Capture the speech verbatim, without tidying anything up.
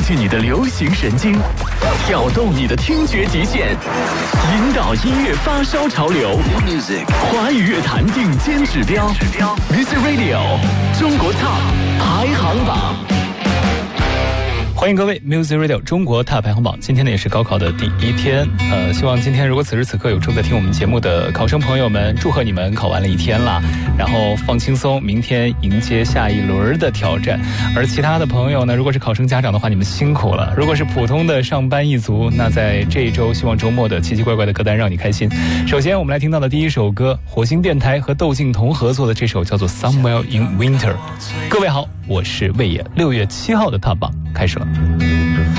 据你的流行神经，挑动你的听觉极限，引导音乐发烧潮流。华语乐坛顶尖指标 ，Music Radio 中国 Top 排行榜。 欢迎各位 Music Radio 中国 Top 排行榜。今天呢也是高考的第一天，呃，希望今天如果此时此刻有正在听我们节目的考生朋友们，祝贺你们考完了一天了，然后放轻松，明天迎接下一轮的挑战。而其他的朋友呢，如果是考生家长的话，你们辛苦了；如果是普通的上班一族，那在这一周，希望周末的奇奇怪怪的歌单让你开心。首先，我们来听到的第一首歌，火星电台和窦靖童合作的这首叫做 Somewhere in Winter。各位好，我是魏野，六月七号的 Top 榜开始了。